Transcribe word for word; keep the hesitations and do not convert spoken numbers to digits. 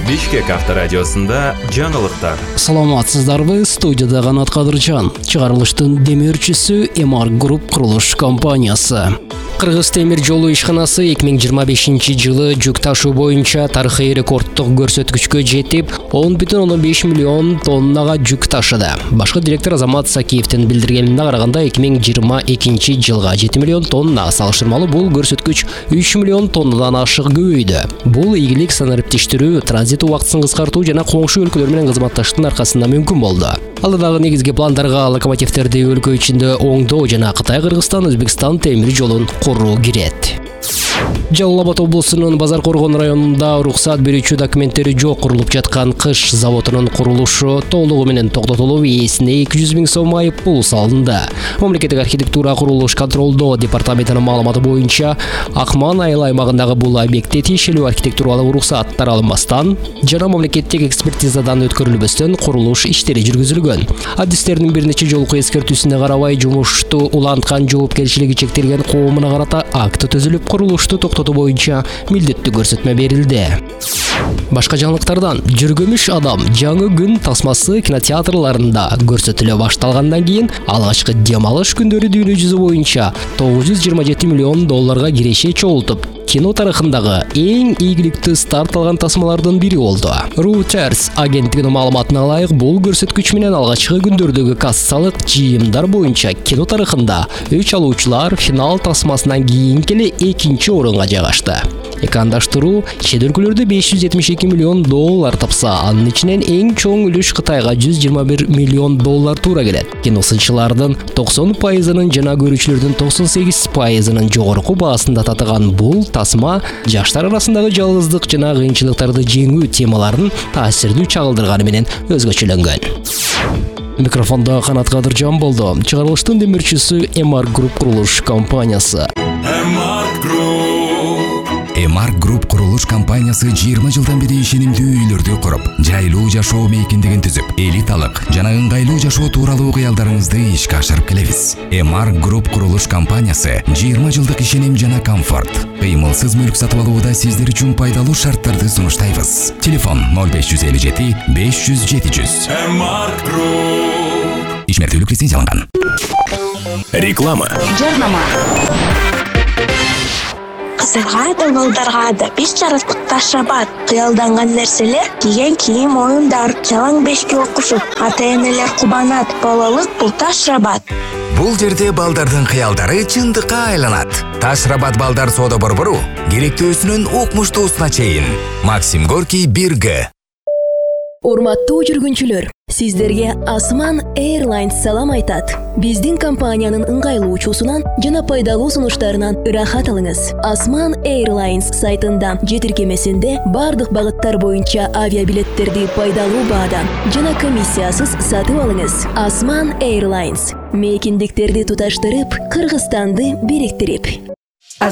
Бишкек авторадиосында жаңылыктар. Саламатсыздарбы, студияда Канат Кадыржан. Чыгарылыштын демирчүсү Эмар Груп курулуш компаниясы. Кыргыз темир жолу ишканасы эки миң жыйырма бешинчи жылы жүк ташуу боюнча тарыхый рекордтук көрсөткүчкө жетип, он бүтүн ондон беш миллион тоннага жүк ташыды. Башкы директор Азамат Сакиевдин билдиргенине караганда эки миң жыйырма экинчи жылга жети миллион тонна, салыштырмалуу бул көрсөткүч үч миллион тоннадан ашык көбөйдү. Бул ийгилик санариптештирүү, транзит убактысын кыскартуу жана коңшу өлкөлөр менен кызматташтыктын аркасында мүмкүн болду. Алдагы негизги пландарга локомотивдерди өлкө ичинде оңдоо жана Кытай, Кыргызстан, Өзбекстан темир жолун куруу кирет. Жалал Абад облусунун Базар Коргон районунда уруксат берүүчү документтери жок курулуп жаткан кыш заводунун курулушу толугу менен токтотулуп, ээсине эки жүз миң сом айыппул салынды. Мамлекеттик архитектура курулуш контролдоо департаментинин маалыматы боюнча, Акман айыл аймагындагы бул объектте тиешелүү архитектуралык уруксаттар алынбастан жана мамлекеттик экспертизадан өткөрүлбөстөн курулуш иштери жүргүзүлгөн. Адистердин бир нече жолку эскертүүсүнө карабай жумушту уланткан жоопкерчилиги чектелген коомуна карата акт түзүлүп, курулушту токтотуу боюнча милдеттүү көрсөтмө берилди. Башка жаңылыктардан жүргөмүш адам жаңы күн тасмасы кинотеатрларында көрсөтүлө башталгандан кийин алгачкы дем алыш күндөрү дүйнө жүзү боюнча тогуз жүз жыйырма жети миллион долларга киреше чогултуп, кино тарыхындагы эң ийгиликтүү старт алган тасмалардын бири болду. Reuters агенттигинин маалыматына ылайык, бул көрсөткүч менен алгачкы күндөрдөгү кассалык жыйымдар боюнча кино тарыхында үч алуучулар финал тасмасынан кийин эле экинчи орунга жайгашты. Экрандаштыруу чет өлкөлөрдө беш жүз жетимиш эки миллион доллар тапса, анын ичинен эң чоң үлүш Кытайга жүз жыйырма бир миллион доллар туура келет. Киносынчылардын токсон пайызынын жана көрүүчүлөрдүн токсон сегиз пайызынын жогорку баасында татыган бул тасма жаштар арасындагы жалгыздык жана кыйынчылыктарды жеңүү темаларын таасирдүү чагылдырганы менен өзгөчөлөнгөн. Микрофонда Канат Кадыржан болду. Чыгарылыштын демирчүсү Эмар Груп курулуш компаниясы. Эмар Груп. Эмар Груп курулуш компаниясы жыйырма жылдан бери ишенимдүү үйлөрдү куруп, жайлуу жашоо мейкиндигин түзүп, элиталык жана ыңгайлуу жашоо тууралуу кыялдарыңызды ишке ашырып келебиз. Эмар Груп курулуш компаниясы жыйырма жылдык ишеним жана комфорт, кыймылсыз мүлк сатып алууда сиздер үчүн пайдалуу шарттарды сунуштайбыз. Телефон ноль беш жүз элүү жети беш жүз жети жүз. Эмар Груп. Ишмердүүлүк лицензияланган. Реклама. Жарнама. Кыздарга да, балдарга да биз жараттык Ташрабат. Кыялданган нерселер, кийген кийим, оюндар, жалаң бешке окушуп, ата-энелер кубанат. Балалык бул Ташрабат. Бул жерде балдардын кыялдары чындыкка айланат. Ташрабат балдар соода борбору керектүүсүнөн укмуштуусуна чейин. Максим Горький бир Г. Урматтуу жүргүнчүлөр, сиздерге Осман Airlines салам айтат. Биздин компаниянын ыңгайлуу учуусунан жана пайдалуу сунуштарынан ырахат алыңыз. Осман Airlines сайтында же тиркемесинде бардык багыттар боюнча авиабилеттерди пайдалуу баадан жана комиссиясыз сатып алыңыз. Осман Airlines мейкиндиктерди туташтырып, Кыргызстанды бириктирип.